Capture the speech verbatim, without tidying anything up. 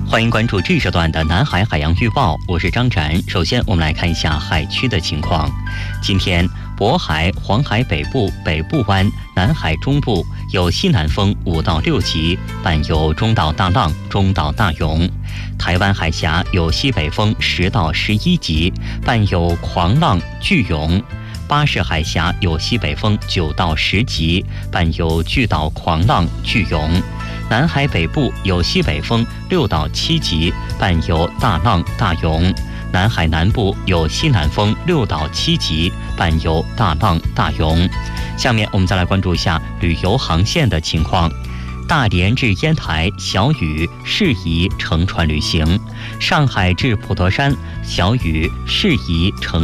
欢迎关注这时段的南海海洋预报，我是张展。首先，我们来看一下海区的情况。今天，渤海、黄海北部、北部湾、南海中部有西南风五到六级，伴有中到大浪、中到大涌；台湾海峡有西北风十到十一级，伴有狂浪、巨涌；巴士海峡有西北风九到十级，伴有巨到狂浪、巨涌；南海北部有西北风六到七级，伴有大浪、大涌；南海南部有西南风六到七级，伴有大浪、大涌。下面我们再来关注一下旅游航线的情况。大连至烟台小雨，适宜乘船旅行；上海至普陀山小雨，适宜乘